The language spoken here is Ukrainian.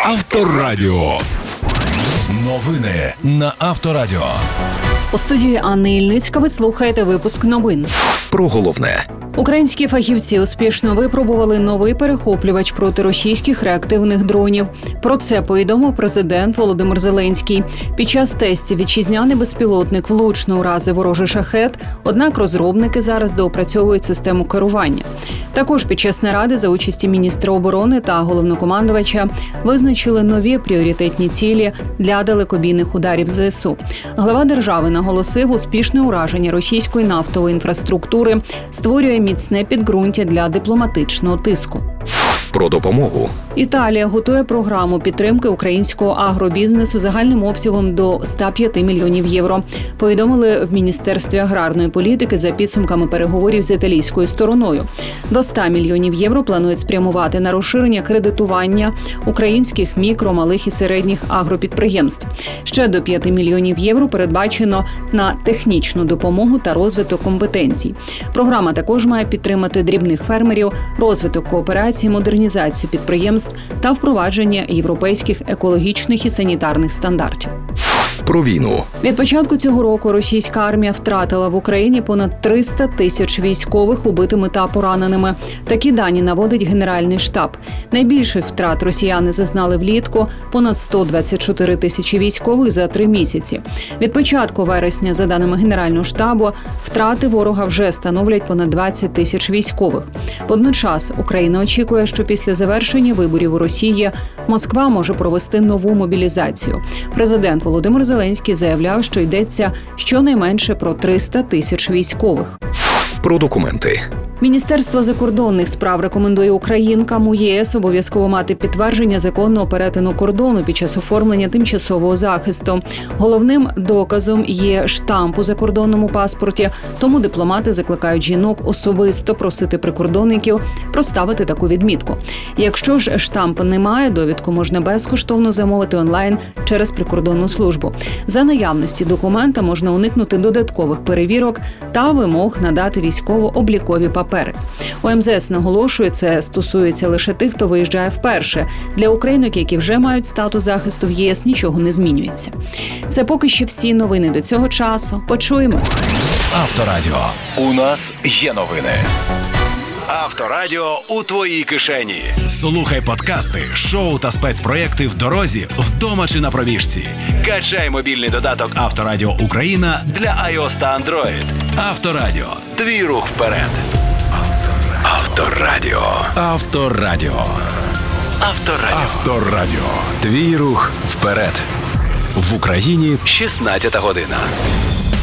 Авторадіо. Новини на Авторадіо. У студії Анни Ільницька ви слухаєте випуск новин. Про головне. Українські фахівці успішно випробували новий перехоплювач проти російських реактивних дронів. Про це повідомив президент Володимир Зеленський. Під час тестів вітчизняний безпілотник влучно уразив ворожий шахет, однак розробники зараз доопрацьовують систему керування. Також під час наради за участі міністра оборони та головнокомандувача визначили нові пріоритетні цілі для далекобійних ударів ЗСУ. Глава держави наголосив, успішне ураження російської нафтової інфраструктури створює міцне підґрунтя для дипломатичного тиску. Про допомогу. Італія готує програму підтримки українського агробізнесу загальним обсягом до 105 мільйонів євро. Повідомили в Міністерстві аграрної політики за підсумками переговорів з італійською стороною. До 100 мільйонів євро планують спрямувати на розширення кредитування українських мікро, малих і середніх агропідприємств. Ще до 5 мільйонів євро передбачено на технічну допомогу та розвиток компетенцій. Програма також має підтримати дрібних фермерів, розвиток кооперації, модернізацію підприємств та впровадження європейських екологічних і санітарних стандартів. Про війну. Від початку цього року російська армія втратила в Україні понад 300 тисяч військових убитими та пораненими. Такі дані наводить Генеральний штаб. Найбільших втрат росіяни зазнали влітку – понад 124 тисячі військових за 3 місяці. Від початку вересня, за даними Генерального штабу, втрати ворога вже становлять понад 20 тисяч військових. Водночас Україна очікує, що після завершення виборів у Росії Москва може провести нову мобілізацію. Президент Володимир Зеленський заявляв, що йдеться щонайменше про 300 тисяч військових. Про документи. Міністерство закордонних справ рекомендує українкам у ЄС обов'язково мати підтвердження законного перетину кордону під час оформлення тимчасового захисту. Головним доказом є штамп у закордонному паспорті, тому дипломати закликають жінок особисто просити прикордонників проставити таку відмітку. Якщо ж штампу немає, довідку можна безкоштовно замовити онлайн через прикордонну службу. За наявності документа можна уникнути додаткових перевірок та вимог надати військово-облікові папери. У МЗС наголошує, це стосується лише тих, хто виїжджає вперше. Для українок, які вже мають статус захисту в ЄС, нічого не змінюється. Це поки що всі новини до цього часу. Почуємось. Авторадіо. У нас є новини. Авторадіо у твоїй кишені. Слухай подкасти, шоу та спецпроєкти в дорозі, вдома чи на пробіжці. Качай мобільний додаток Авторадіо Україна для iOS та Android. Авторадіо. Твій рух вперед. Авторадіо. Авторадіо. Авторадіо. Авторадіо. Твій рух вперед. В Україні 16 година.